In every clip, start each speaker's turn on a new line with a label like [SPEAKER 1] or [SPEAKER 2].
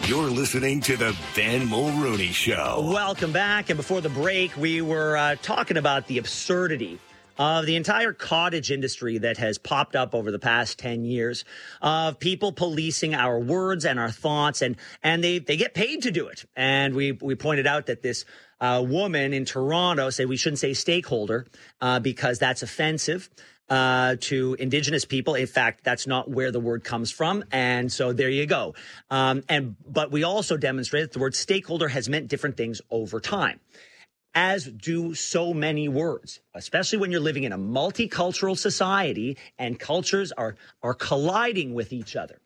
[SPEAKER 1] You're listening to the Ben Mulrooney Show.
[SPEAKER 2] Welcome back. And before the break, we were talking about the absurdity of the entire cottage industry that has popped up over the past 10 years of people policing our words and our thoughts, and they get paid to do it. And we pointed out that this woman in Toronto said we shouldn't say stakeholder because that's offensive to Indigenous people. In fact, that's not where the word comes from. And so there you go. But we also demonstrated that the word stakeholder has meant different things over time, as do so many words, especially when you're living in a multicultural society and cultures are colliding with each other.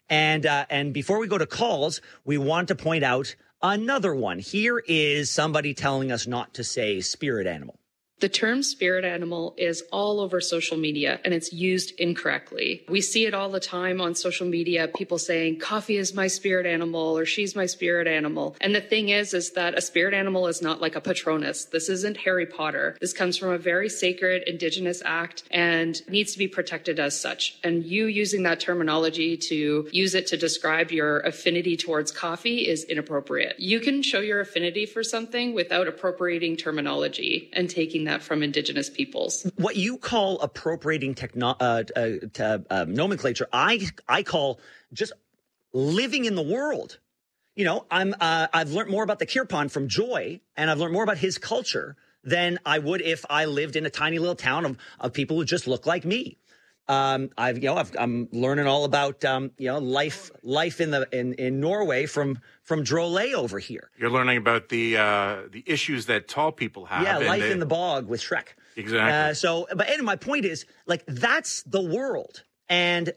[SPEAKER 2] And before we go to calls, we want to point out another one. Here is somebody telling us not to say spirit animal.
[SPEAKER 3] The term spirit animal is all over social media and it's used incorrectly. We see it all the time on social media, people saying coffee is my spirit animal or she's my spirit animal. And the thing is that a spirit animal is not like a Patronus. This isn't Harry Potter. This comes from a very sacred Indigenous act and needs to be protected as such. And you using that terminology to use it to describe your affinity towards coffee is inappropriate. You can show your affinity for something without appropriating terminology and taking that from Indigenous peoples.
[SPEAKER 2] What you call appropriating nomenclature, I call just living in the world. You know, I've learned more about the Kirpan from Joy, and I've learned more about his culture than I would if I lived in a tiny little town of people who just look like me. I'm learning all about life in Norway from Drolet over here.
[SPEAKER 4] You're learning about the issues that tall people have.
[SPEAKER 2] Yeah, life in the bog with Shrek.
[SPEAKER 4] Exactly.
[SPEAKER 2] But my point is, like, that's the world, and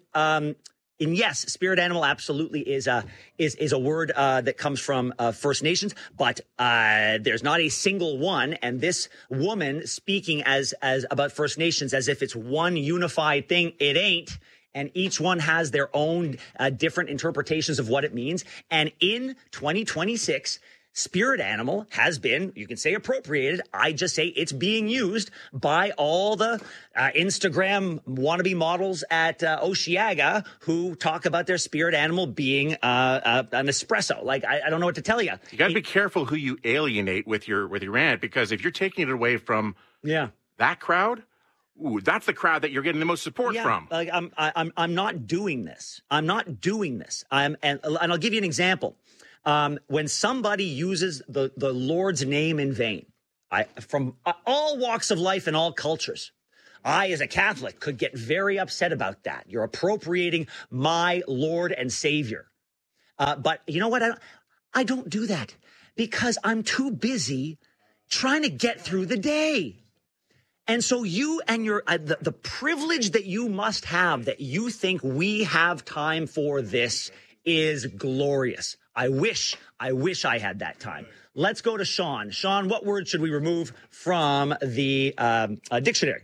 [SPEAKER 2] yes, spirit animal absolutely is a word that comes from First Nations, but there's not a single one. And this woman speaking as about First Nations as if it's one unified thing, it ain't. And each one has their own different interpretations of what it means. And in 2026, spirit animal has been, you can say appropriated. I just say it's being used by all the Instagram wannabe models at Osheaga who talk about their spirit animal being an espresso. Like, I don't know what to tell you.
[SPEAKER 4] You got to be careful who you alienate with your rant, because if you're taking it away from that crowd, ooh, that's the crowd that you're getting the most support from.
[SPEAKER 2] Like, I'm not doing this. I'm not doing this. And I'll give you an example. When somebody uses the Lord's name in vain, from all walks of life and all cultures, I, as a Catholic, could get very upset about that. You're appropriating my Lord and Savior. But you know what? I don't do that because I'm too busy trying to get through the day. And so you and your the privilege that you must have, that you think we have time for this, is glorious. I wish I had that time. Let's go to Sean. Sean, what word should we remove from the dictionary?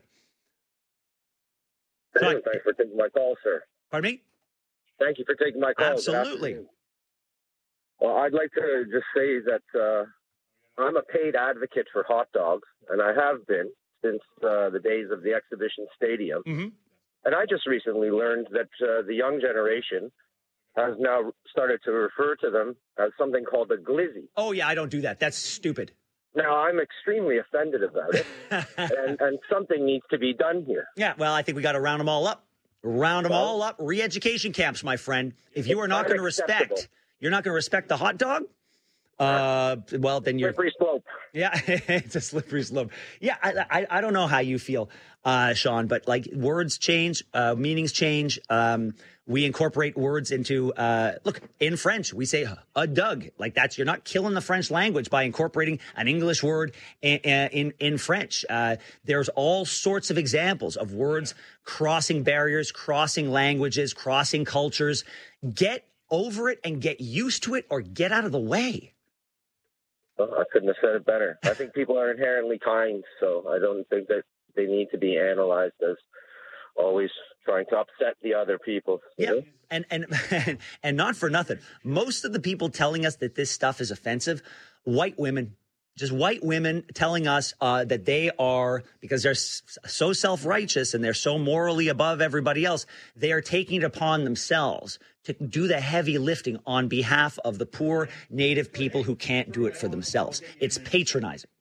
[SPEAKER 5] Thanks for taking my call, sir.
[SPEAKER 2] Pardon me?
[SPEAKER 5] Thank you for taking my call.
[SPEAKER 2] Absolutely.
[SPEAKER 5] Well, I'd like to just say that I'm a paid advocate for hot dogs, and I have been since the days of the Exhibition Stadium.
[SPEAKER 2] Mm-hmm.
[SPEAKER 5] And I just recently learned that the young generation has now started to refer to them as something called a glizzy.
[SPEAKER 2] Oh, yeah, I don't do that. That's stupid.
[SPEAKER 5] Now, I'm extremely offended about it, and something needs to be done here.
[SPEAKER 2] Yeah, well, I think we got to round them all up. Round them all up. Re-education camps, my friend. If you are not going to respect, you're not going to respect the hot dog, well, then you're...
[SPEAKER 5] Slippery slope.
[SPEAKER 2] Yeah, it's a slippery slope. Yeah, I don't know how you feel, Sean, but like words change, meanings change. We incorporate words into, look, in French, we say a dug. Like that's, you're not killing the French language by incorporating an English word in French. There's all sorts of examples of words crossing barriers, crossing languages, crossing cultures. Get over it and get used to it, or get out of the way.
[SPEAKER 5] Well, I couldn't have said it better. I think people are inherently kind, so I don't think that they need to be analyzed as always trying to upset the other people.
[SPEAKER 2] Yeah, and not for nothing. Most of the people telling us that this stuff is offensive, white women. Just white women telling us that they are, because they're so self-righteous and they're so morally above everybody else, they are taking it upon themselves to do the heavy lifting on behalf of the poor Native people who can't do it for themselves. It's patronizing.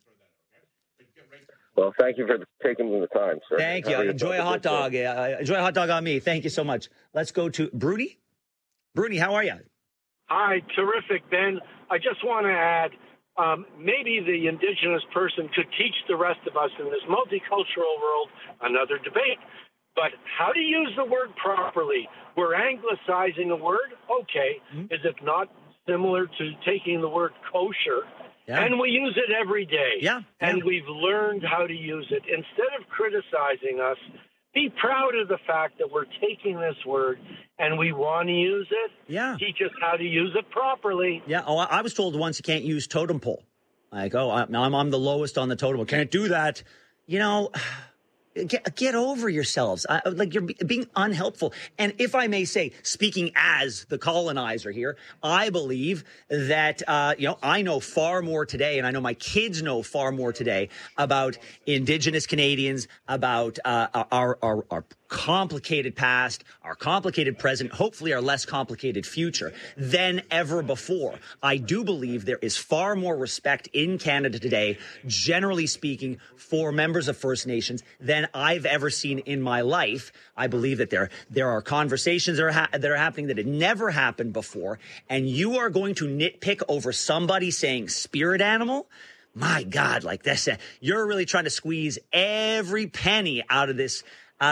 [SPEAKER 5] Well, thank you for taking the time, sir.
[SPEAKER 2] Thank you. Enjoy a hot dog. Enjoy a hot dog on me. Thank you so much. Let's go to Bruni. Bruni, how are you?
[SPEAKER 6] Hi, terrific, Ben. I just want to add, maybe the Indigenous person could teach the rest of us in this multicultural world another debate. But how to use the word properly? We're anglicizing a word. Okay. Mm-hmm. Is it not similar to taking the word kosher? Yeah. And we use it every day.
[SPEAKER 2] Yeah.
[SPEAKER 6] And we've learned how to use it. Instead of criticizing us, be proud of the fact that we're taking this word and we want to use it.
[SPEAKER 2] Yeah.
[SPEAKER 6] Teach us how to use it properly.
[SPEAKER 2] Yeah. Oh, I was told once you can't use totem pole. Like, I'm the lowest on the totem pole. Can't do that. You know, get over yourselves. Like, you're being unhelpful. And if I may say, speaking as the colonizer here, I believe that, I know far more today, and I know my kids know far more today about Indigenous Canadians, about our complicated past, our complicated present, hopefully our less complicated future than ever before. I do believe there is far more respect in Canada today, generally speaking, for members of First Nations than I've ever seen in my life. I believe that there are conversations that are happening that had never happened before, and you are going to nitpick over somebody saying spirit animal? My God, like this, you're really trying to squeeze every penny out of this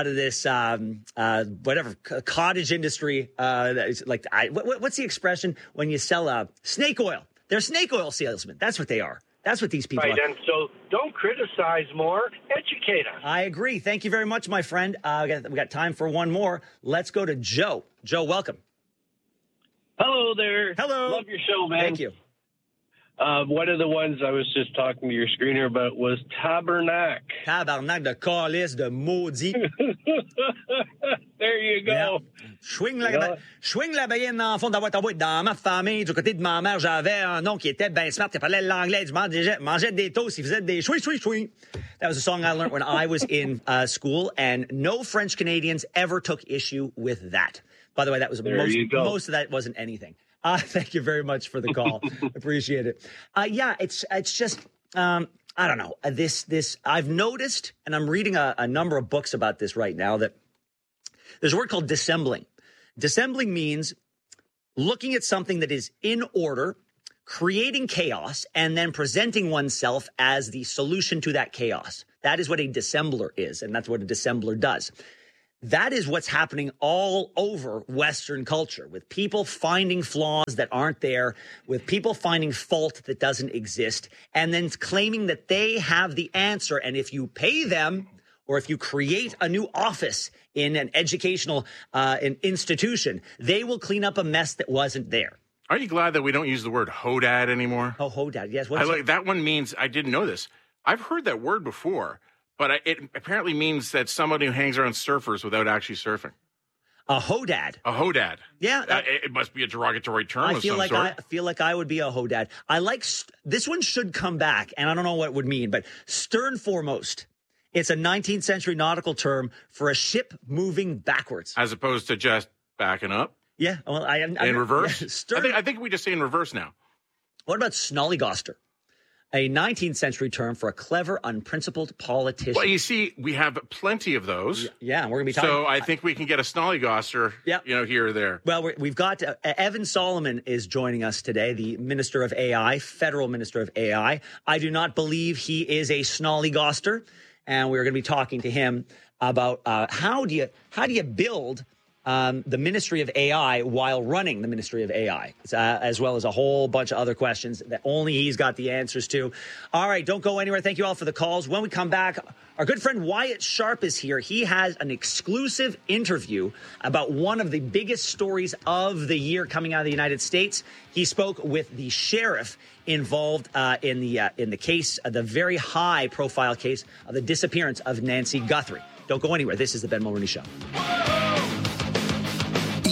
[SPEAKER 2] cottage industry. What's the expression when you sell snake oil? They're snake oil salesmen. That's what they are. That's what these people are.
[SPEAKER 6] And so don't criticize more, educate us.
[SPEAKER 2] I agree. Thank you very much, my friend. We got time for one more. Let's go to Joe. Joe, welcome.
[SPEAKER 7] Hello there.
[SPEAKER 2] Hello.
[SPEAKER 7] Love your show, man.
[SPEAKER 2] Thank you.
[SPEAKER 7] One of the ones I was just talking to your screener about was Tabernac.
[SPEAKER 2] Tabernac de calice de maudit.
[SPEAKER 7] There you go.
[SPEAKER 2] Yeah. Schwing la baïenne dans le fond de la boîte à boîte. Dans ma famille, du côté de ma mère, j'avais un oncle qui était bien smart, qui parlait l'anglais, mangeait des toasts, il faisait des chouing, chouing, chouing. That was a song I learned when I was in school, and no French Canadians ever took issue with that. By the way, that was most of that wasn't anything. Thank you very much for the call. Appreciate it. It's just, I don't know. This I've noticed, and I'm reading a number of books about this right now, that there's a word called dissembling. Dissembling means looking at something that is in order, creating chaos, and then presenting oneself as the solution to that chaos. That is what a dissembler is, and that's what a dissembler does. That is what's happening all over Western culture, with people finding flaws that aren't there, with people finding fault that doesn't exist, and then claiming that they have the answer. And if you pay them, or if you create a new office in an educational an institution, they will clean up a mess that wasn't there.
[SPEAKER 4] Are you glad that we don't use the word hodad anymore?
[SPEAKER 2] Oh, hodad, yes.
[SPEAKER 4] That one means, I didn't know this. I've heard that word before. But it apparently means that somebody who hangs around surfers without actually surfing.
[SPEAKER 2] A hodad.
[SPEAKER 4] A hodad.
[SPEAKER 2] Yeah.
[SPEAKER 4] It must be a derogatory term of some sort.
[SPEAKER 2] I feel like I would be a hodad. I like this one should come back, and I don't know what it would mean, but stern foremost. It's a 19th century nautical term for a ship moving backwards.
[SPEAKER 4] As opposed to just backing up?
[SPEAKER 2] Yeah. Well,
[SPEAKER 4] in reverse?
[SPEAKER 2] Yeah, stern.
[SPEAKER 4] I think we just say in reverse now.
[SPEAKER 2] What about snollygoster? A 19th century term for a clever, unprincipled politician.
[SPEAKER 4] Well, you see, we have plenty of those.
[SPEAKER 2] Yeah, we're going to be talking.
[SPEAKER 4] So I think we can get a snollygoster, here or there.
[SPEAKER 2] Well, we've got Evan Solomon is joining us today, the Minister of AI, Federal Minister of AI. I do not believe he is a snollygoster, and we're going to be talking to him about how do you build the Ministry of AI while running the Ministry of AI, as well as a whole bunch of other questions that only he's got the answers to. All right, don't go anywhere. Thank you all for the calls. When we come back, our good friend Wyatt Sharp is here. He has an exclusive interview about one of the biggest stories of the year coming out of the United States. He spoke with the sheriff involved in the case, the very high-profile case of the disappearance of Nancy Guthrie. Don't go anywhere. This is the Ben Mulroney Show.
[SPEAKER 1] Even in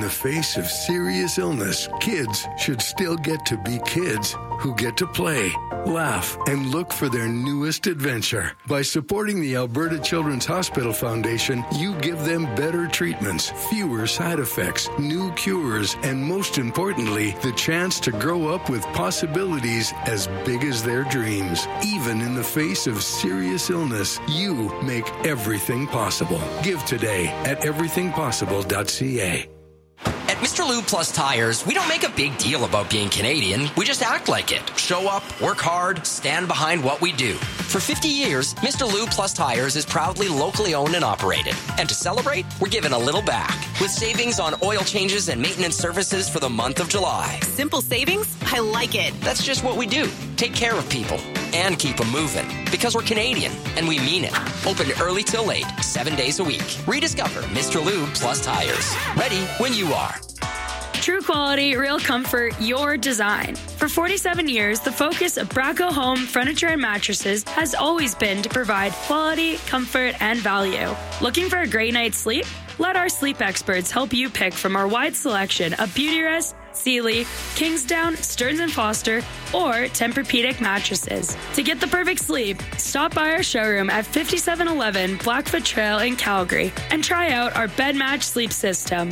[SPEAKER 8] the face of serious illness, kids should still get to be kids who get to play, laugh, and look for their newest adventure. By supporting the Alberta Children's Hospital Foundation, you give them better treatments, fewer side effects, new cures, and most importantly, the chance to grow up with possibilities as big as their dreams. Even in the face of serious illness, you make everything possible. Give today at everythingpossible.ca.
[SPEAKER 9] At Mr. Lube Plus Tires, we don't make a big deal about being Canadian. We just act like it. Show up, work hard, stand behind what we do. For 50 years, Mr. Lube Plus Tires is proudly locally owned and operated. And to celebrate, we're giving a little back with savings on oil changes and maintenance services for the month of July.
[SPEAKER 10] Simple savings? I like it.
[SPEAKER 9] That's just what we do. Take care of people and keep them moving. Because we're Canadian, and we mean it. Open early till late, 7 days a week. Rediscover Mr. Lube Plus Tires. Ready when you are.
[SPEAKER 11] True quality, real comfort, your design. For 47 years, the focus of Braco Home Furniture and Mattresses has always been to provide quality, comfort, and value. Looking for a great night's sleep? Let our sleep experts help you pick from our wide selection of Beautyrest, Sealy, Kingsdown, Stearns & Foster, or Tempur-Pedic mattresses. To get the perfect sleep, stop by our showroom at 5711 Blackfoot Trail in Calgary and try out our bed match sleep system.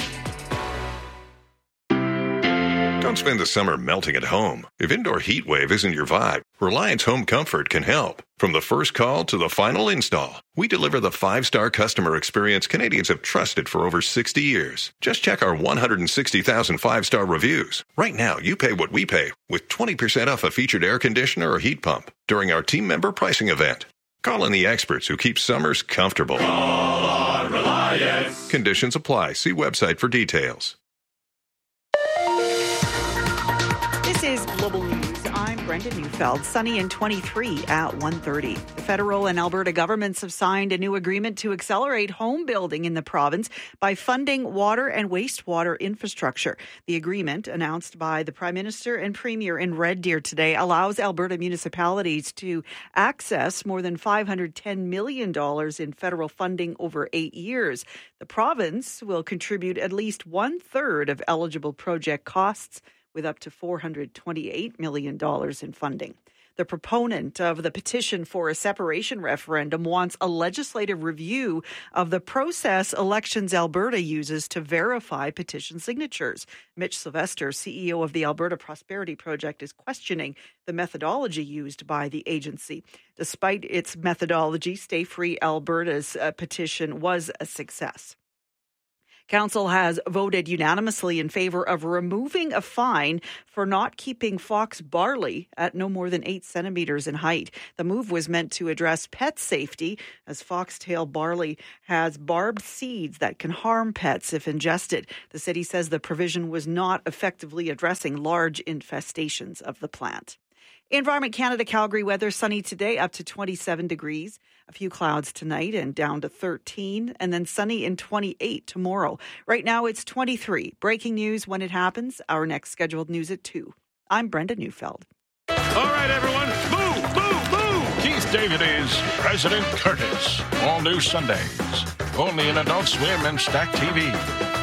[SPEAKER 12] Don't spend the summer melting at home. If indoor heat wave isn't your vibe, Reliance Home Comfort can help. From the first call to the final install, we deliver the 5-star customer experience Canadians have trusted for over 60 years. Just check our 160,000 5-star reviews. Right now, you pay what we pay with 20% off a featured air conditioner or heat pump during our team member pricing event. Call in the experts who keep summers comfortable.
[SPEAKER 13] Call on Reliance.
[SPEAKER 12] Conditions apply. See website for details.
[SPEAKER 14] This is Global News. I'm Brenda Neufeld. Sunny and 23 at 1:30. The federal and Alberta governments have signed a new agreement to accelerate home building in the province by funding water and wastewater infrastructure. The agreement, announced by the Prime Minister and Premier in Red Deer today, allows Alberta municipalities to access more than $510 million in federal funding over 8 years. The province will contribute at least 1/3 of eligible project costs, with up to $428 million in funding. The proponent of the petition for a separation referendum wants a legislative review of the process Elections Alberta uses to verify petition signatures. Mitch Sylvester, CEO of the Alberta Prosperity Project, is questioning the methodology used by the agency. Despite its methodology, Stay Free Alberta's petition was a success. Council has voted unanimously in favor of removing a fine for not keeping fox barley at no more than 8 centimeters in height. The move was meant to address pet safety, as foxtail barley has barbed seeds that can harm pets if ingested. The city says the provision was not effectively addressing large infestations of the plant. Environment Canada Calgary weather, sunny today up to 27 degrees. A few clouds tonight and down to 13, and then sunny and 28 tomorrow. Right now it's 23. Breaking news when it happens. Our next scheduled news at 2. I'm Brenda Neufeld.
[SPEAKER 15] All right, everyone. Move, move, move. Keith David is President Curtis. All new Sundays. Only in Adult Swim and Stack TV.